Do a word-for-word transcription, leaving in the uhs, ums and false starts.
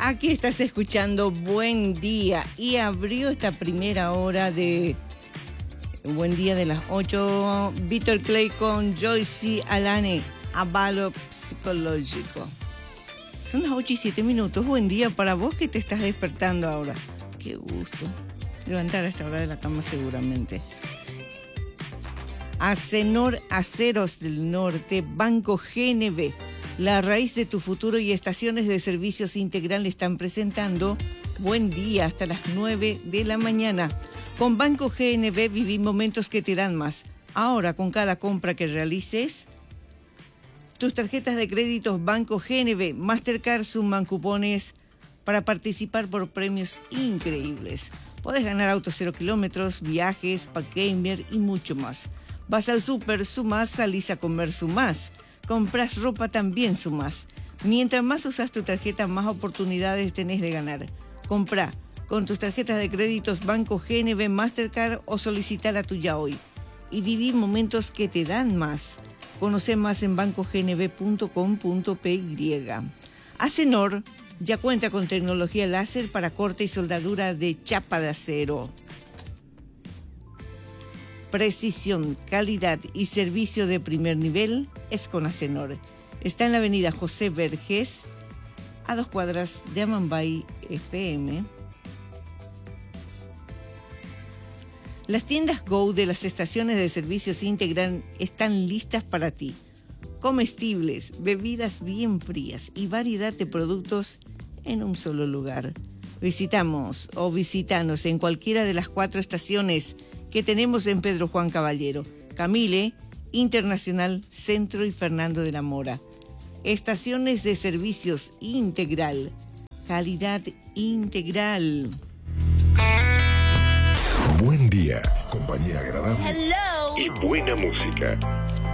Aquí estás escuchando Buen Día y abrió esta primera hora de Buen Día de las ocho. Víctor Clay con Joyce Alane, Avalo Psicológico. Son las ocho y siete minutos. Buen día para vos que te estás despertando ahora. Qué gusto. Levantar a esta hora de la cama seguramente. Acenor Aceros del Norte, Banco G N B. La raíz de tu futuro y estaciones de servicios integral están presentando Buen Día hasta las nueve de la mañana. Con Banco G N B viví momentos que te dan más. Ahora, con cada compra que realices, tus tarjetas de créditos Banco G N B, Mastercard suman cupones para participar por premios increíbles. Podés ganar autos cero kilómetros, viajes, pack gamer y mucho más. Vas al súper, sumás, salís a comer, sumás. Compras ropa, también sumás. Mientras más usas tu tarjeta, más oportunidades tenés de ganar. Comprá con tus tarjetas de créditos Banco G N B, Mastercard o solicita la tuya hoy. Y viví momentos que te dan más. Conoce más en banco g n b punto com punto p y. Acenor ya cuenta con tecnología láser para corte y soldadura de chapa de acero. Precisión, calidad y servicio de primer nivel es con Acenor. Está en la avenida José Vergés, a dos cuadras de Amambay F M. Las tiendas Go de las estaciones de servicios integral están listas para ti. Comestibles, bebidas bien frías y variedad de productos en un solo lugar. Visitamos o visitanos en cualquiera de las cuatro estaciones que tenemos en Pedro Juan Caballero, Camile, Internacional, Centro y Fernando de la Mora. Estaciones de servicios integral. Calidad integral. Buen día, compañía agradable. Hello. Y buena música.